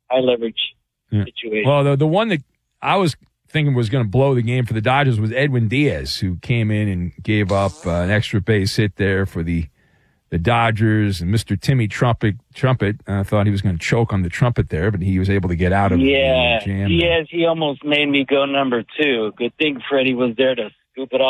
high leverage situation. Well, the one that I was thinking was going to blow the game for the Dodgers was Edwin Diaz, who came in and gave up an extra base hit there for the Dodgers. And Mr. Timmy Trumpet thought he was going to choke on the trumpet there, but he was able to get out of the jam. Diaz, he almost made me go number 2. Good thing Freddie was there to scoop it off.